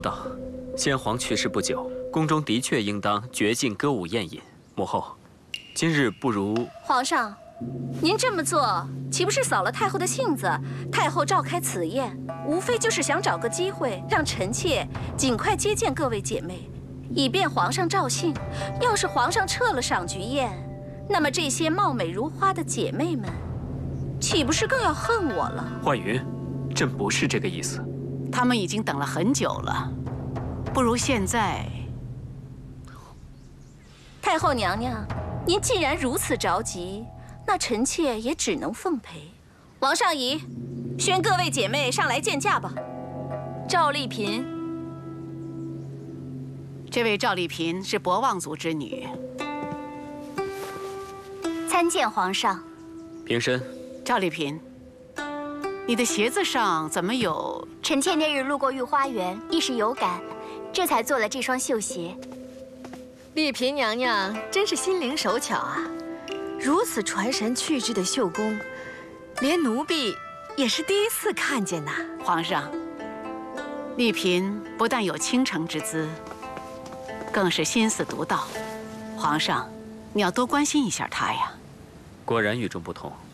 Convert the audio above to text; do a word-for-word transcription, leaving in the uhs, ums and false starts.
道，先皇去世不久，宫中的确应当绝禁歌舞宴饮。母后，今日不如…… 皇上，您这么做岂不是扫了太后的兴子？太后召开此宴，无非就是想找个机会让臣妾尽快接见各位姐妹，以便皇上照兴。要是皇上撤了赏菊宴，那么这些貌美如花的姐妹们，岂不是更要恨我了？ 婉云，朕不是这个意思。 他们已经等了很久了，不如现在。 太后娘娘，您既然如此着急，那臣妾也只能奉陪。王上仪，宣各位姐妹上来见驾吧。赵丽嫔， 这位赵丽嫔是博望族之女。 参见皇上。 平身。 赵丽嫔，你的鞋子上怎么有？ 臣妾那日路过御花园，一时有感，这才做了这双绣鞋。 丽嫔娘娘真是心灵手巧啊！如此传神趣致的绣工，连奴婢也是第一次看见呐。 皇上，丽嫔不但有倾城之姿，更是心思独到。皇上，你要多关心一下她呀。 果然与众不同。